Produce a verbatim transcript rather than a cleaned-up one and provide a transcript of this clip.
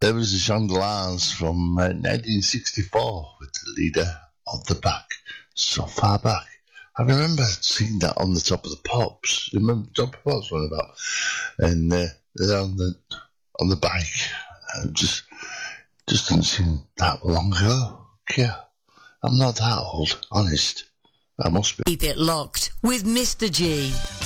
there was the Chandeliers from uh, nineteen sixty-four with the leader of the pack, So Far Back. I remember seeing that on the Top of the Pops. You remember Top of the Pops one about? And uh, they're on the on the bike. And just just didn't seem that long ago. Yeah, I'm not that old, honest. I must be. Keep it locked with Mister G.